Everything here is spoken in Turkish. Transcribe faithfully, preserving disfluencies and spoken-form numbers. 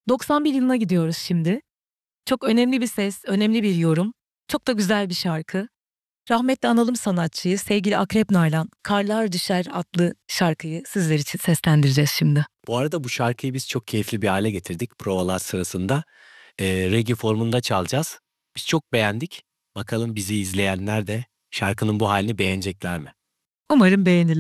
doksan bir yılına gidiyoruz şimdi. Çok önemli bir ses, önemli bir yorum. Çok da güzel bir şarkı. Rahmetli analım sanatçıyı, sevgili Akrep Nalan, Karlar Düşer adlı şarkıyı sizler için seslendireceğiz şimdi. Bu arada bu şarkıyı biz çok keyifli bir hale getirdik provalar sırasında. Ee, reggae formunda çalacağız. Biz çok beğendik. Bakalım bizi izleyenler de şarkının bu halini beğenecekler mi? Umarım beğenirler.